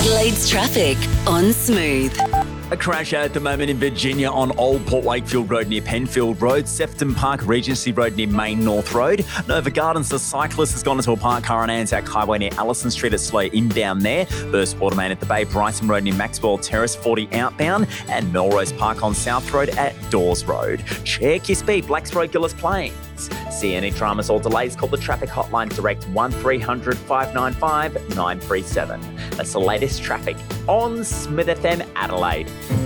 Adelaide's traffic on Smooth. A crash at the moment in Virginia on Old Port Wakefield Road near Penfield Road, Sefton Park, Regency Road near Main North Road. Nova Gardens, the cyclist has gone into a parked car on Anzac Highway near Allison Street at slow inbound there. Burst Watermain at the Bay, Brighton Road near Maxwell Terrace, 40 outbound. And Melrose Park on South Road at Dawes Road. Check your speed, Blacks Road, Gillis Plains. See any dramas or delays, call the traffic hotline direct 1300 595 937. That's the latest traffic on Smith FM Adelaide.